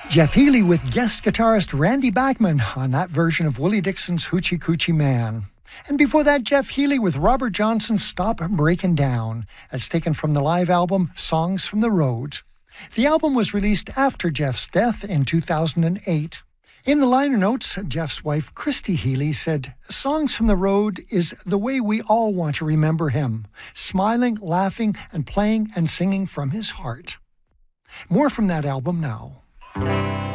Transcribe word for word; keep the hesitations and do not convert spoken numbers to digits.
Jeff Healey with guest guitarist Randy Bachman on that version of Willie Dixon's Hoochie Coochie Man. And before that, Jeff Healey with Robert Johnson's Stop Breaking Down, as taken from the live album Songs from the Road. The album was released after Jeff's death in two thousand eight. In the liner notes, Jeff's wife, Christy Healey, said, "Songs from the Road is the way we all want to remember him, smiling, laughing, and playing and singing from his heart." More from that album now.